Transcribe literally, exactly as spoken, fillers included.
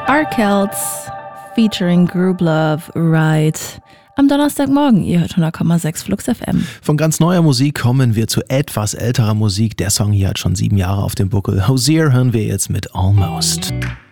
Arkells featuring Group Love Ride. Am Donnerstagmorgen, ihr hört hundert Komma sechs Flux F M. Von ganz neuer Musik kommen wir zu etwas älterer Musik. Der Song hier hat schon sieben Jahre auf dem Buckel. Hozier hören wir jetzt mit Almost.